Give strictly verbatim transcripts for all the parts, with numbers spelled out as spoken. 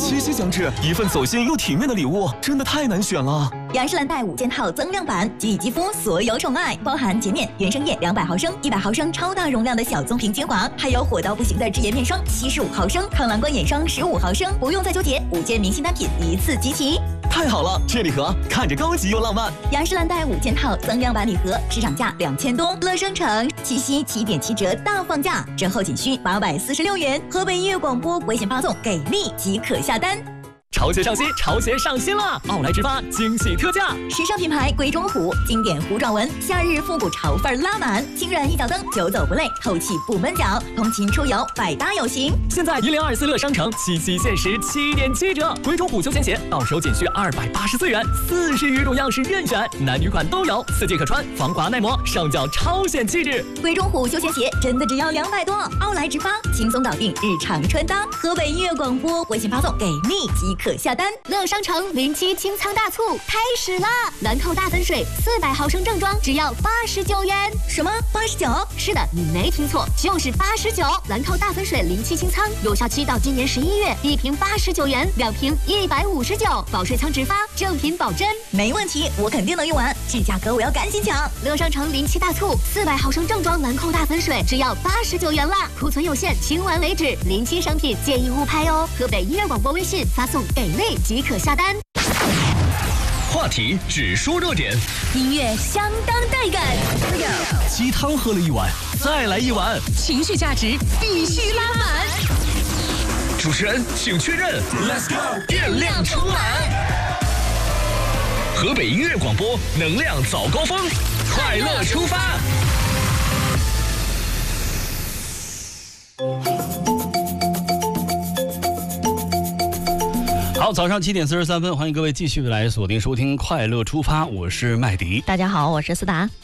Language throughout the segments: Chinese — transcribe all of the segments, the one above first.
七夕将至，一份走心又体面的礼物，真的太难选了。 雅诗兰黛五件套增量版，给予肌肤所有宠爱，包含洁面、原生液两百毫升、一百毫升超大容量的小棕瓶精华，还有火到不行的智颜面霜七十五毫升、抗蓝光眼霜十五毫升，不用再纠结，五件明星单品一次集齐。 太好了，这礼盒看着高级又浪漫。 雅诗兰黛五件套增量版礼盒，市场价两千多，乐商城七夕七点七折大放价，折后仅需八百四十六元。河北音乐广播微信发送给力即可下单。 潮鞋上新，潮鞋上新了！奥莱直发惊喜特价， 时尚品牌龟中虎经典弧状纹，夏日复古潮范拉满，轻软一脚蹬，久走不累，透气不闷脚，通勤出游百搭有型。 现在一零二四乐商城七夕限时七点七折，龟中虎休闲鞋到手仅需二百八十四元，四十余种样式任选，男女款都有，四季可穿，防滑耐磨，上脚超显气质。 龟中虎休闲鞋真的只要两百多，奥莱直发轻松导定日常穿搭。河北音乐广播微信发送给力即可下单。 乐商城零七清仓大促开始了，兰蔻大粉水四百毫升正装只要八十九元。 什么八十九？ 是的，你没听错，就是八十九。兰蔻大粉水零七清仓有效期到今年十一月，一瓶八十九元，两瓶一百五十九，保税仓直发，正品保真。 没问题，我肯定能用完，这价格我要赶紧抢。 乐商城零七大促，四百毫升正装兰蔻大粉水只要八十九元啦，库存有限，清完为止。零七商品建议勿拍哦。河北音乐广播微信发送给力即可下单。 话题只说热点， 音乐相当带感。 鸡汤喝了一碗，再来一碗， 情绪价值必须拉满。 主持人请确认 ，Let's go， 电量充满。河北音乐广播，能量早高峰，快乐出发。 好，早上七点四十三分，欢迎各位继续来锁定收听《快乐出发》，我是麦迪。 大家好，我是思达。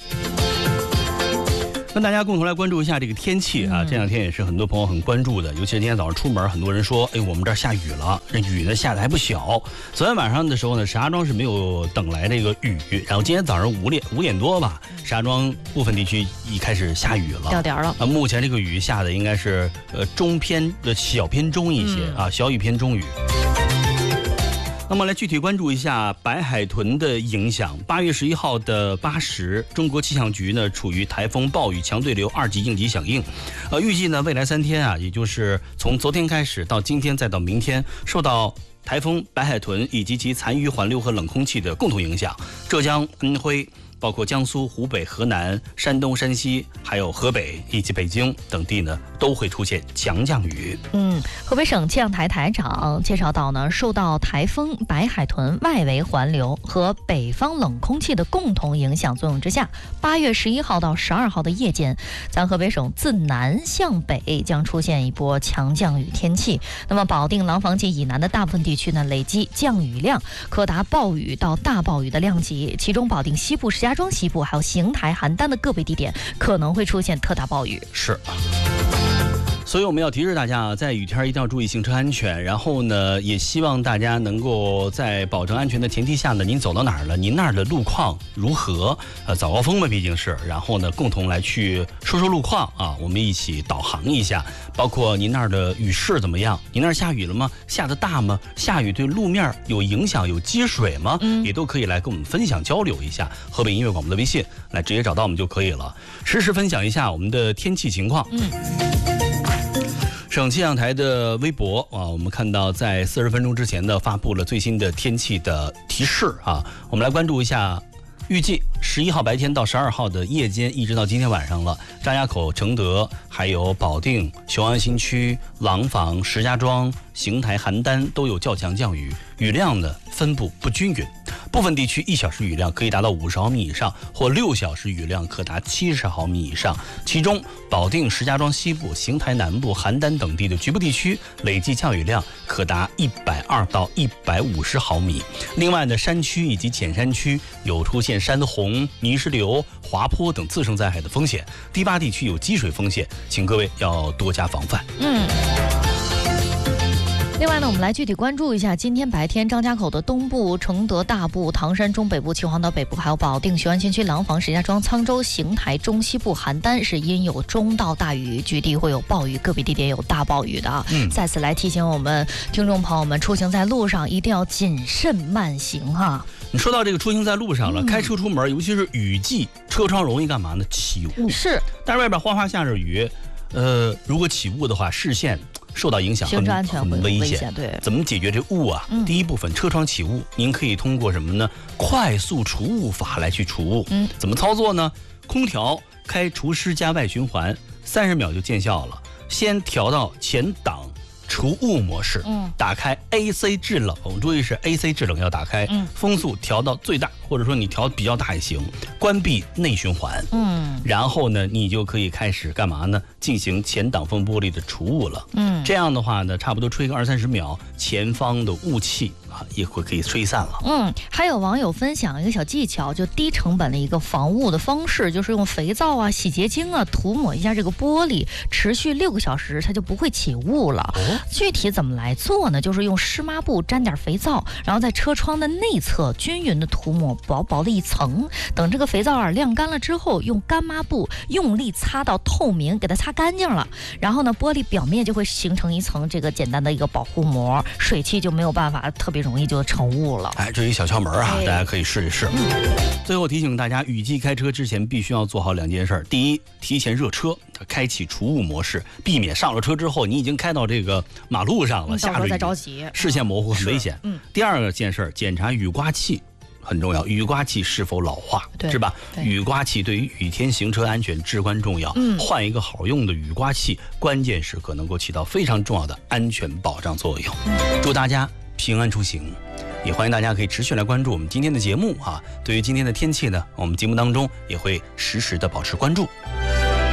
跟大家共同来关注一下这个天气啊，这两天也是很多朋友很关注的，尤其是今天早上出门，很多人说，哎，我们这儿下雨了，这雨呢下的还不小。昨天晚上的时候呢，石家庄是没有等来这个雨，然后今天早上五点五点多吧，石家庄部分地区一开始下雨了， 掉点了。 啊，目前这个雨下的应该是呃中偏的小偏中一些、嗯、啊，小雨偏中雨。那么来具体关注一下白海豚的影响。八月十一号的八时，中国气象局呢处于台风、暴雨、强对流二级应急响应。呃，预计呢未来三天啊，也就是从昨天开始到今天再到明天，受到台风白海豚以及其残余环流和冷空气的共同影响，浙江、安徽，包括江苏、湖北、河南、山东、山西，还有河北以及北京等地呢，都会出现强降雨。 嗯，河北省气象台台长介绍到呢，受到台风白海豚外围环流和北方冷空气的共同影响作用之下，八月十一号到十二号的夜间，咱河北省自南向北将出现一波强降雨天气。那么保定、廊坊及以南的大部分地区呢，累计降雨量可达暴雨到大暴雨的量级，其中保定西部、石家庄西部还有邢台、邯郸的个别地点可能会出现特大暴雨。 是。所以我们要提示大家啊，在雨天一定要注意行车安全，然后呢，也希望大家能够在保证安全的前提下呢，您走到哪儿了，您那儿的路况如何？呃，早高峰嘛，毕竟是，然后呢，共同来去说说路况啊，我们一起导航一下，包括您那儿的雨势怎么样？您那儿下雨了吗？下得大吗？下雨对路面有影响、有积水吗？嗯，也都可以来跟我们分享交流一下。河北音乐广播的微信来直接找到我们就可以了，实时分享一下我们的天气情况。嗯。省气象台的微博啊，我们看到在四十分钟之前呢，发布了最新的天气的提示啊。我们来关注一下，预计十一号白天到十二号的夜间，一直到今天晚上了，张家口、承德、还有保定、雄安新区、廊坊、石家庄、邢台、邯郸都有较强降雨，雨量呢分布不均匀。部分地区一小时雨量可以达到五十毫米以上，或六小时雨量可达七十毫米以上。其中，保定、石家庄西部、邢台南部、邯郸等地的局部地区累计降雨量可达一百二到一百五十毫米。另外呢，山区以及浅山区有出现山洪、泥石流、滑坡等自生灾害的风险，低洼地区有积水风险，请各位要多加防范。嗯。 另外呢，我们来具体关注一下，今天白天张家口的东部、承德大部、唐山中北部、秦皇岛北部，还有保定、雄安新区、廊坊、石家庄、沧州、邢台中西部、邯郸是阴有中到大雨，局地会有暴雨，个别地点有大暴雨的。嗯，再次来提醒我们听众朋友们，出行在路上一定要谨慎慢行哈。 你说到这个出行在路上了，嗯、开车出门，尤其是雨季，车窗容易干嘛呢？起雾。 是， 但是外边哗哗下着雨，呃，如果起雾的话，视线受到影响， 行车安全很危险。对， 怎么解决这雾啊？嗯、第一部分，车窗起雾，您可以通过什么呢？快速除雾法来去除雾。嗯，怎么操作呢？空调开除湿加外循环，三十秒就见效了。先调到前挡除雾模式，嗯，打开 A C 制冷，注意是 A C 制冷要打开，嗯，风速调到最大，或者说你调比较大也行，关闭内循环，嗯，然后呢，你就可以开始干嘛呢？进行前挡风玻璃的除雾了，嗯，这样的话呢，差不多吹个二三十秒，前方的雾气啊也会可以吹散了。 嗯，还有网友分享一个小技巧，就低成本的一个防雾的方式，就是用肥皂啊、洗洁精啊涂抹一下这个玻璃，持续六个小时，它就不会起雾了。哦，具体怎么来做呢？就是用湿抹布沾点肥皂，然后在车窗的内侧均匀的涂抹薄薄的一层，等这个肥皂啊晾干了之后，用干抹布用力擦到透明，给它擦干净了，然后呢，玻璃表面就会形成一层这个简单的一个保护膜，水汽就没有办法特别容易就成雾了。 哎，这一小窍门啊，大家可以试一试。嗯、最后提醒大家，雨季开车之前必须要做好两件事：第一，提前热车，开启除雾模式，避免上了车之后你已经开到这个马路上了，下着雨， 再着急， 视线模糊很危险。嗯。第二个件事，检查雨刮器。很重要，雨刮器是否老化，是吧？雨刮器对于雨天行车安全至关重要。嗯，换一个好用的雨刮器，关键时刻能够起到非常重要的安全保障作用。嗯、祝大家平安出行，也欢迎大家可以持续来关注我们今天的节目啊。对于今天的天气呢，我们节目当中也会实时的保持关注。